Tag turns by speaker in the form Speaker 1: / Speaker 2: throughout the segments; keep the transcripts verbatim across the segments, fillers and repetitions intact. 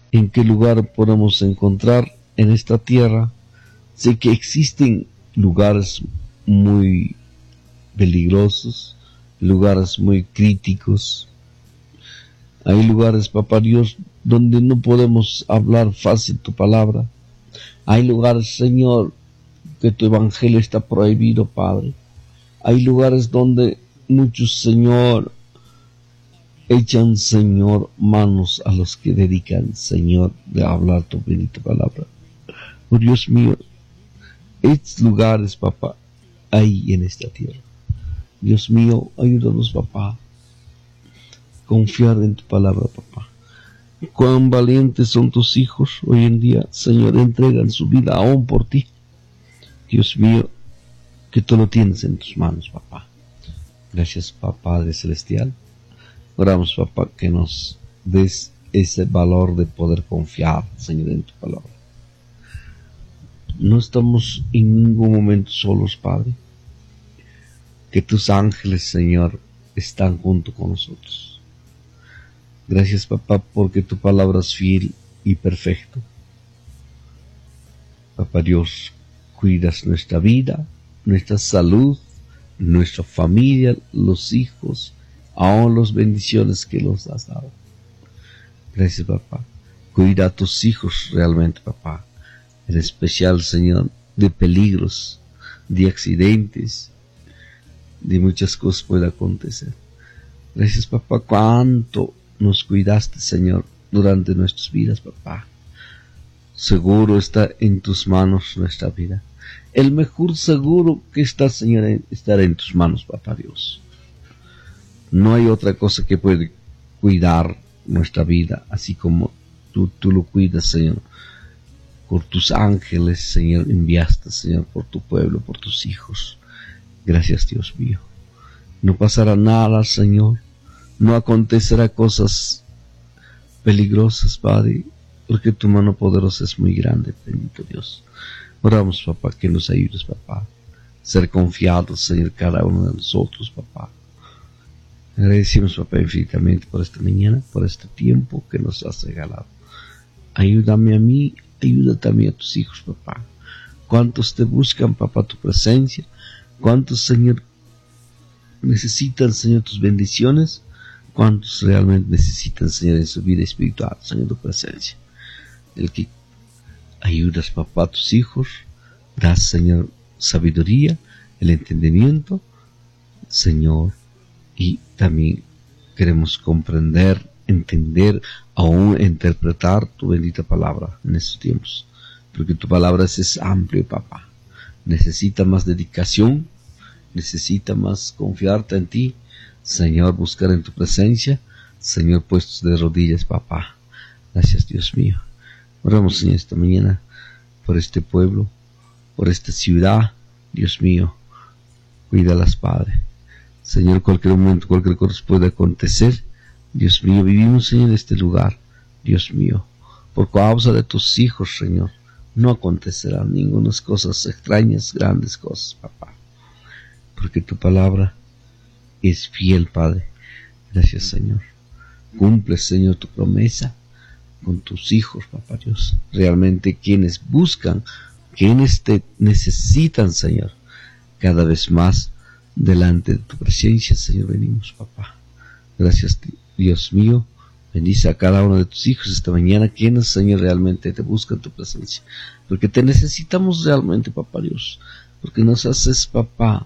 Speaker 1: en qué lugar podemos encontrar en esta tierra. Sé que existen lugares muy peligrosos, lugares muy críticos. Hay lugares, papá Dios, donde no podemos hablar fácil tu palabra. Hay lugares, Señor, que tu evangelio está prohibido, Padre. Hay lugares donde muchos, Señor, echan, Señor, manos a los que dedican, Señor, de hablar tu bendita palabra. Oh Dios mío, estos lugares, papá, hay en esta tierra. Dios mío, ayúdanos, papá, confiar en tu palabra, papá. Cuán valientes son tus hijos hoy en día, Señor, entregan su vida aún por ti. Dios mío, que tú lo tienes en tus manos, papá. Gracias, papá, Padre Celestial. Oramos, papá, que nos des ese valor de poder confiar, Señor, en tu palabra. No estamos en ningún momento solos, Padre. Que tus ángeles, Señor, están junto con nosotros. Gracias, papá, porque tu palabra es fiel y perfecta. Papá Dios, cuidas nuestra vida, nuestra salud, nuestra familia, los hijos, aún las bendiciones que nos has dado. Gracias, papá. Cuida a tus hijos realmente, papá. En especial, Señor, de peligros, de accidentes, de muchas cosas puede acontecer. Gracias, papá, cuánto nos cuidaste, Señor, durante nuestras vidas, papá. Seguro está en tus manos nuestra vida. El mejor seguro que está, Señor, en estar en tus manos, papá Dios. No hay otra cosa que puede cuidar nuestra vida, así como tú, tú lo cuidas, Señor. Por tus ángeles, Señor, enviaste, Señor, por tu pueblo, por tus hijos. Gracias, Dios mío. No pasará nada, Señor. No acontecerá cosas peligrosas, Padre, porque tu mano poderosa es muy grande, bendito Dios. Oramos, papá, que nos ayudes, papá. Ser confiados, Señor, cada uno de nosotros, papá. Agradecemos, papá, infinitamente por esta mañana, por este tiempo que nos has regalado. Ayúdame a mí, ayuda también a tus hijos, papá. ¿Cuántos te buscan, papá, tu presencia? ¿Cuántos, Señor, necesitan, Señor, tus bendiciones? ¿Cuántos realmente necesitan, Señor, en su vida espiritual, Señor, tu presencia? El que ayudas, papá, a tus hijos, das, Señor, sabiduría, el entendimiento, Señor, y también queremos comprender, entender, aún interpretar tu bendita palabra en estos tiempos, porque tu palabra es amplia, papá. Necesita más dedicación, necesita más confiarte en ti, Señor, buscar en tu presencia, Señor, puestos de rodillas, papá. Gracias, Dios mío. Oramos, Señor, esta mañana por este pueblo, por esta ciudad, Dios mío. Cuídalas, Padre. Señor, cualquier momento, cualquier cosa puede acontecer. Dios mío, vivimos, Señor, en este lugar. Dios mío, por causa de tus hijos, Señor, no acontecerán ninguna cosas extrañas, grandes cosas, papá. Porque tu palabra es fiel, Padre. Gracias, Señor. Cumple, Señor, tu promesa con tus hijos, papá Dios. Realmente quienes buscan, quienes te necesitan, Señor, cada vez más delante de tu presencia, Señor, venimos, papá. Gracias, Dios mío. Bendice a cada uno de tus hijos esta mañana, quienes, Señor, realmente te buscan tu presencia. Porque te necesitamos realmente, papá Dios. Porque nos haces, papá,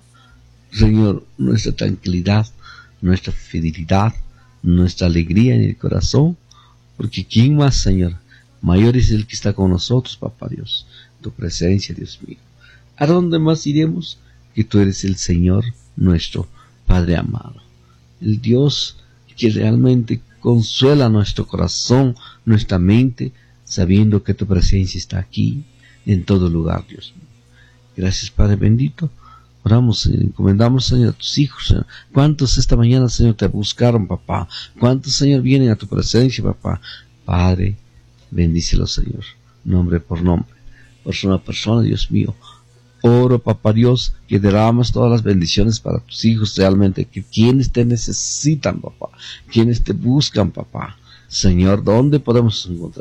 Speaker 1: Señor, nuestra tranquilidad, nuestra fidelidad, nuestra alegría en el corazón. Porque ¿quién más, Señor? Mayor es el que está con nosotros, papá Dios. Tu presencia, Dios mío. ¿A dónde más iremos? Que tú eres el Señor nuestro, Padre amado. El Dios que realmente consuela nuestro corazón, nuestra mente, sabiendo que tu presencia está aquí, en todo lugar, Dios mío. Gracias, Padre bendito. Oramos, Señor, encomendamos, Señor, a tus hijos, Señor. ¿Cuántos esta mañana, Señor, te buscaron, papá? ¿Cuántos, Señor, vienen a tu presencia, papá? Padre, bendícelos, Señor, nombre por nombre, persona a persona, Dios mío. Oro, papá Dios, que derramas todas las bendiciones para tus hijos realmente, que quienes te necesitan, papá, quienes te buscan, papá. Señor, ¿dónde podemos encontrar?